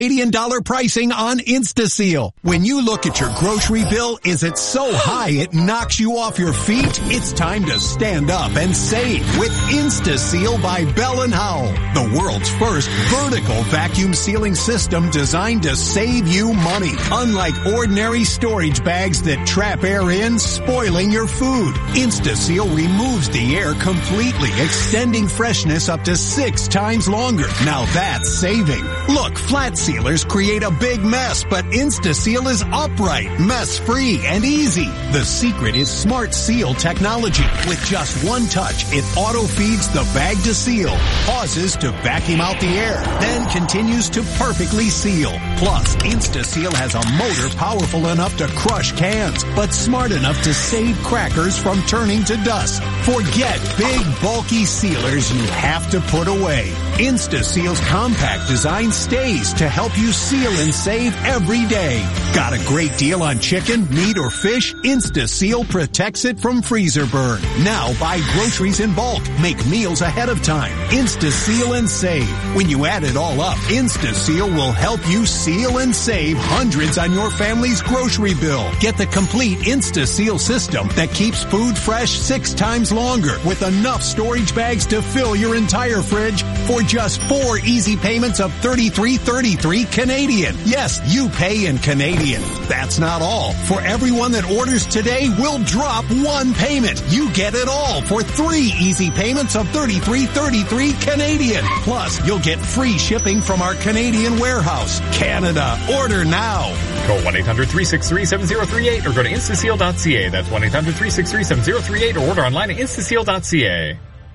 Canadian dollar pricing on InstaSeal. When you look at your grocery bill, is it so high it knocks you off your feet? It's time to stand up and save with InstaSeal by Bell & Howell, the world's first vertical vacuum sealing system designed to save you money. Unlike ordinary storage bags that trap air in, spoiling your food, InstaSeal removes the air completely, extending freshness up to 6 times longer. Now that's saving. Look, flat sealers create a big mess, but InstaSeal is upright, mess-free, and easy. The secret is Smart Seal technology. With just one touch, it auto-feeds the bag to seal, pauses to vacuum out the air, then continues to perfectly seal. Plus, InstaSeal has a motor powerful enough to crush cans, but smart enough to save crackers from turning to dust. Forget big, bulky sealers you have to put away. InstaSeal's compact design stays to help you seal and save every day. Got a great deal on chicken, meat, or fish? InstaSeal protects it from freezer burn. Now buy groceries in bulk. Make meals ahead of time. InstaSeal and save. When you add it all up, InstaSeal will help you seal and save hundreds on your family's grocery bill. Get the complete InstaSeal system that keeps food fresh 6 times longer with enough storage bags to fill your entire fridge for just 4 easy payments of $33.33 Canadian. Yes, you pay in Canadian. That's not all. For everyone that orders today, we'll drop 1 payment. You get it all for 3 easy payments of $33.33 Canadian. Plus, you'll get free shipping from our Canadian warehouse. Canada. Order now. Call 1-800-363-7038 or go to instaseal.ca. That's 1-800-363-7038 or order online at instaseal.ca.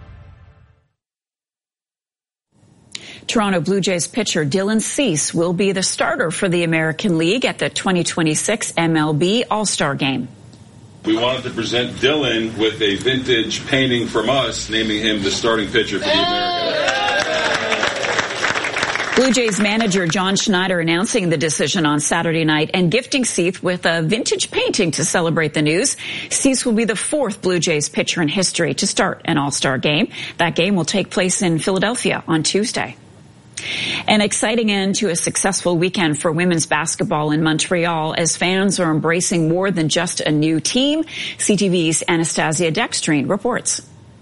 Toronto Blue Jays pitcher Dylan Cease will be the starter for the American League at the 2026 MLB All-Star Game. We wanted to present Dylan with a vintage painting from us, naming him the starting pitcher for the American League. Blue Jays manager John Schneider announcing the decision on Saturday night and gifting Cease with a vintage painting to celebrate the news. Cease will be the 4th Blue Jays pitcher in history to start an All-Star game. That game will take place in Philadelphia on Tuesday. An exciting end to a successful weekend for women's basketball in Montreal as fans are embracing more than just a new team. CTV's Anastasia Dextrine reports.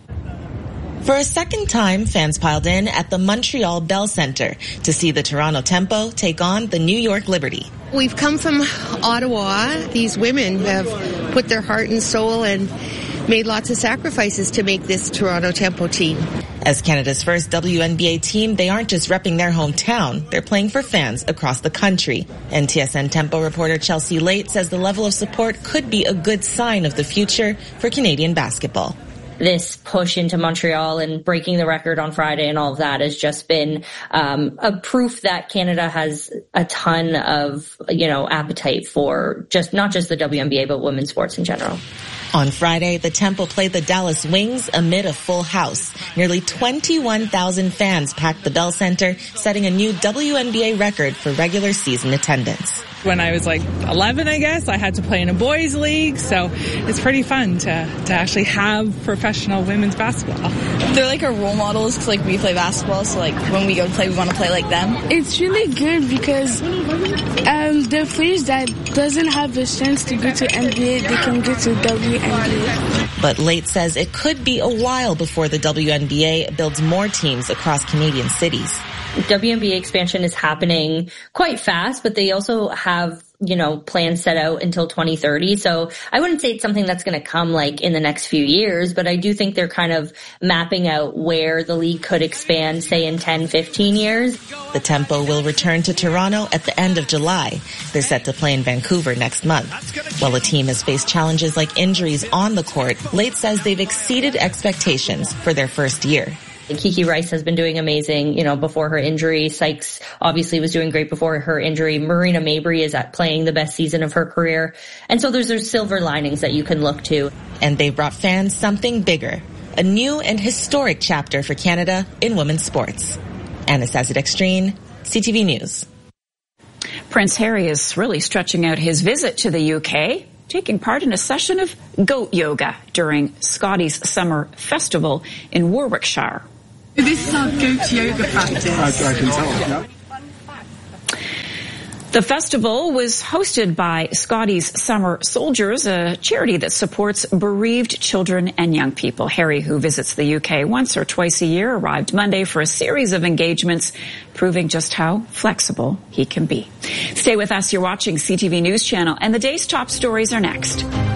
For a second time, fans piled in at the Montreal Bell Centre to see the Toronto Tempo take on the New York Liberty. We've come from Ottawa. These women have put their heart and soul and made lots of sacrifices to make this Toronto Tempo team. As Canada's first WNBA team, they aren't just repping their hometown. They're playing for fans across the country. NTSN Tempo reporter Chelsea Late says the level of support could be a good sign of the future for Canadian basketball. This push into Montreal and breaking the record on Friday and all of that has just been a proof that Canada has a ton of, appetite for not just the WNBA, but women's sports in general. On Friday, the Tempo played the Dallas Wings amid a full house. Nearly 21,000 fans packed the Bell Center, setting a new WNBA record for regular season attendance. When I was 11, I guess, I had to play in a boys' league, so it's pretty fun to actually have professional women's basketball. They're our role models because we play basketball, so when we go to play, we want to play like them. It's really good because the players that doesn't have the chance to go to NBA, they can go to WNBA. But Late says it could be a while before the WNBA builds more teams across Canadian cities. WNBA expansion is happening quite fast, but they also have, plans set out until 2030. So I wouldn't say it's something that's going to come in the next few years, but I do think they're kind of mapping out where the league could expand, say in 10, 15 years. The Tempo will return to Toronto at the end of July. They're set to play in Vancouver next month. While the team has faced challenges like injuries on the court, Late says they've exceeded expectations for their first year. Kiki Rice has been doing amazing, before her injury. Sykes obviously was doing great before her injury. Marina Mabry is playing the best season of her career. And so there's silver linings that you can look to. And they brought fans something bigger, a new and historic chapter for Canada in women's sports. Anastasia Dextrine, CTV News. Prince Harry is really stretching out his visit to the UK, taking part in a session of goat yoga during Scotty's Summer Festival in Warwickshire. This is our goat yoga practice. I can tell, yeah. The festival was hosted by Scotty's Summer Soldiers, a charity that supports bereaved children and young people. Harry, who visits the UK once or twice a year, arrived Monday for a series of engagements, proving just how flexible he can be. Stay with us. You're watching CTV News Channel, and the day's top stories are next.